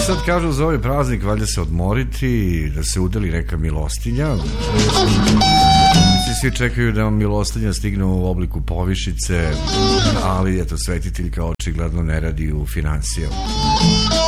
sad kažu za ovaj praznik valjda se odmoriti, da se udeli neka milostinja. Svi čekaju da vam milostinja stigne u obliku povišice, ali eto, svetiteljka očigledno ne radi u finansijama.